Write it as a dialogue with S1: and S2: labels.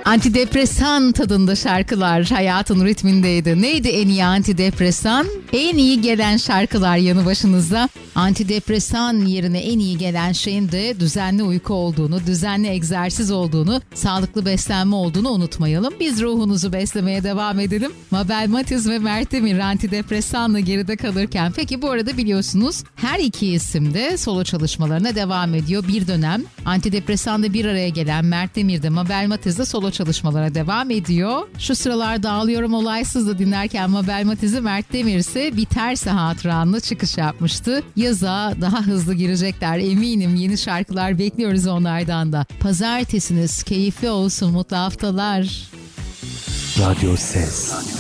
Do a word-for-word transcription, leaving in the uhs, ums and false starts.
S1: Antidepresan tadında şarkılar hayatın ritmindeydi. Neydi en iyi antidepresan? En iyi gelen şarkılar yanı başınızda. Antidepresan yerine en iyi gelen şeyin de düzenli uyku olduğunu, düzenli egzersiz olduğunu, sağlıklı beslenme olduğunu unutmayalım. Biz ruhunuzu beslemeye devam edelim. Mabel Matiz ve Mert Demir antidepresanla geride kalırken. Peki bu arada biliyorsunuz her iki isim de solo çalışmalarına devam ediyor. Bir dönem antidepresanla bir araya gelen Mert Demir de Mabel Matiz de solo çalışmalara devam ediyor. Şu sıralar Dağılıyorum Olaysız da dinlerken Mabel Matiz'i, Mert Demir ise Biterse Hatıran'la çıkış yapmıştı. Yaza daha hızlı girecekler eminim. Yeni şarkılar bekliyoruz onlardan da. Pazartesiniz keyifli olsun, mutlu haftalar.
S2: Radyo Ses.